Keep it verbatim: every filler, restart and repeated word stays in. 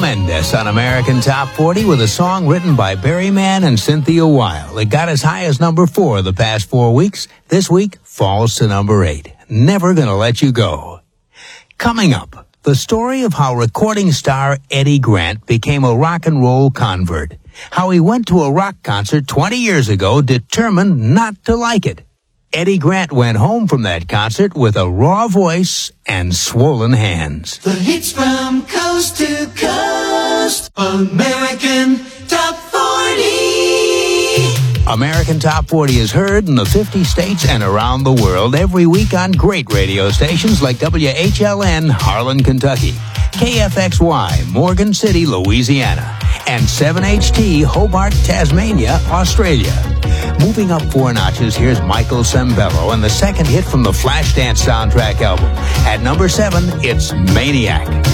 Mendes on American Top forty with a song written by Barry Mann and Cynthia Weil. It got as high as number four the past four weeks. This week falls to number eight. Never Gonna Let You Go. Coming up, the story of how recording star Eddie Grant became a rock and roll convert. How he went to a rock concert twenty years ago determined not to like it. Eddie Grant went home from that concert with a raw voice and swollen hands. The hits from coast to coast. American Top forty. American Top forty is heard in the fifty states and around the world every week on great radio stations like W H L N, Harlan, Kentucky, K F X Y, Morgan City, Louisiana, and seven H T, Hobart, Tasmania, Australia. Moving up four notches, here's Michael Sembello and the second hit from the Flashdance soundtrack album. At number seven, it's Maniac.